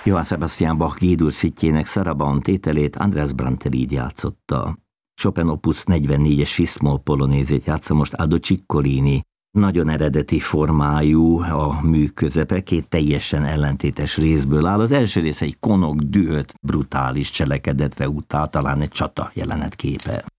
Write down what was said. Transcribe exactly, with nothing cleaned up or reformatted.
Johann Sebastian Bach G-dur szitjének Sarabande tételét András Brantelid így játszotta. Chopin opus negyvennégyes Fis-moll polonézét játsza most Aldo Ciccolini. Nagyon eredeti formájú a mű közepe, két teljesen ellentétes részből áll. Az első rész egy konok, dühött, brutális cselekedetre utál, talán egy csata jelenetképe.